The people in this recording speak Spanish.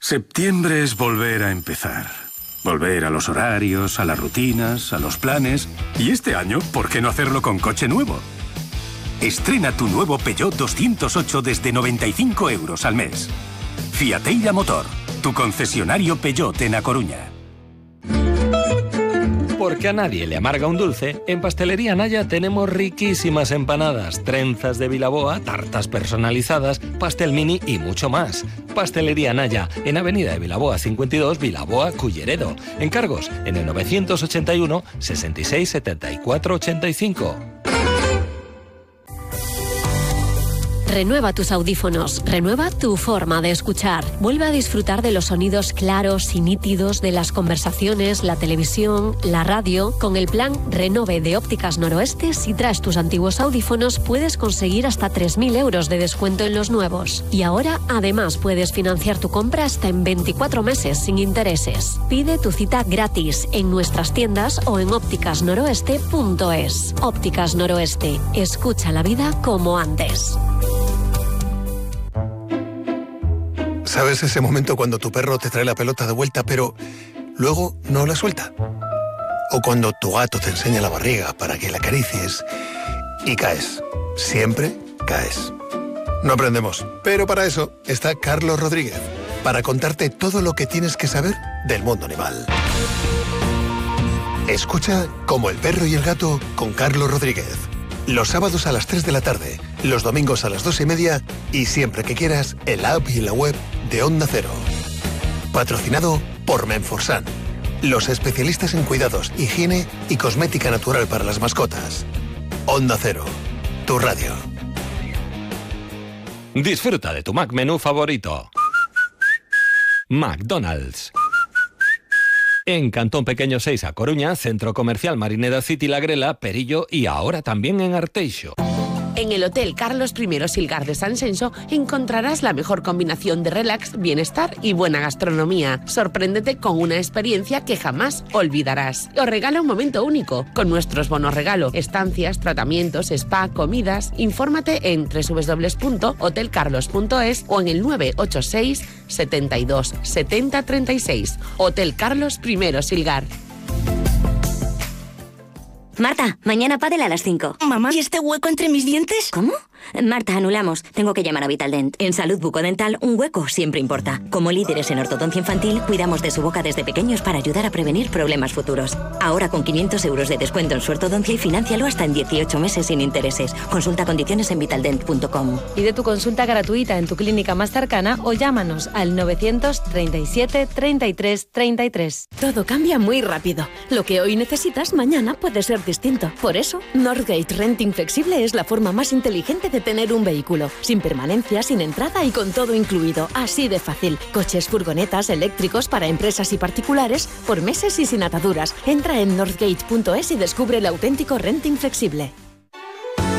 Septiembre es volver a empezar. Volver a los horarios, a las rutinas, a los planes. Y este año, ¿por qué no hacerlo con coche nuevo? Estrena tu nuevo Peugeot 208 desde 95 € al mes. Fiateira Motor, tu concesionario Peugeot en A Coruña. Porque a nadie le amarga un dulce, en Pastelería Naya tenemos riquísimas empanadas, trenzas de Vilaboa, tartas personalizadas, pastel mini y mucho más. Pastelería Naya, en Avenida de Vilaboa 52, Vilaboa, Culleredo. Encargos en el 981 66 74 85. Renueva tus audífonos, renueva tu forma de escuchar. Vuelve a disfrutar de los sonidos claros y nítidos de las conversaciones, la televisión, la radio. Con el plan Renove de Ópticas Noroeste, si traes tus antiguos audífonos, puedes conseguir hasta 3.000 € de descuento en los nuevos. Y ahora, además, puedes financiar tu compra hasta en 24 meses sin intereses. Pide tu cita gratis en nuestras tiendas o en ópticasnoroeste.es. Ópticas Noroeste. Escucha la vida como antes. ¿Sabes ese momento cuando tu perro te trae la pelota de vuelta, pero luego no la suelta? O cuando tu gato te enseña la barriga para que la acaricies y caes. Siempre caes. No aprendemos, pero para eso está Carlos Rodríguez, para contarte todo lo que tienes que saber del mundo animal. Escucha Como el perro y el gato con Carlos Rodríguez. Los sábados a las 3 de la tarde, los domingos a las 2:30 y siempre que quieras en la app y en la web de Onda Cero. Patrocinado por Menforsan, los especialistas en cuidados, higiene y cosmética natural para las mascotas. Onda Cero, tu radio. Disfruta de tu Mac menú favorito. McDonald's. En Cantón Pequeño 6 a Coruña, Centro Comercial Marineda City La Grela, Perillo y ahora también en Arteixo. En el Hotel Carlos I Silgar de San Senso encontrarás la mejor combinación de relax, bienestar y buena gastronomía. Sorpréndete con una experiencia que jamás olvidarás. Os regala un momento único con nuestros bonos regalo, estancias, tratamientos, spa, comidas. Infórmate en www.hotelcarlos.es o en el 986 72 70 36. Hotel Carlos I Silgar. Marta, mañana pádel a las 5. Mamá, ¿y este hueco entre mis dientes? ¿Cómo? Marta, anulamos. Tengo que llamar a Vitaldent. En salud bucodental, un hueco siempre importa. Como líderes en ortodoncia infantil, cuidamos de su boca desde pequeños para ayudar a prevenir problemas futuros. Ahora con 500 € de descuento en su ortodoncia y financialo hasta en 18 meses sin intereses. Consulta condiciones en vitaldent.com. Pide tu consulta gratuita en tu clínica más cercana o llámanos al 937 33 33. Todo cambia muy rápido. Lo que hoy necesitas, mañana puede ser distinto. Por eso, Northgate Renting Flexible es la forma más inteligente de tener un vehículo, sin permanencia, sin entrada y con todo incluido, así de fácil. Coches, furgonetas, eléctricos para empresas y particulares, por meses y sin ataduras. Entra en northgate.es y descubre el auténtico renting flexible.